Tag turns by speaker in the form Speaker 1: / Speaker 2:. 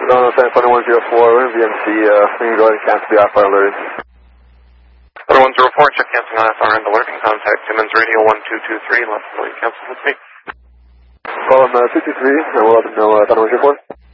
Speaker 1: No, San Antonio 104, we're in VMC, we can go ahead and cancel the IFR alert.
Speaker 2: 104, check canceling IFR and alerting, contact Simmons Radio 1223, left million cancel with me.
Speaker 1: Call him 223, and we'll let them know Thunder 104.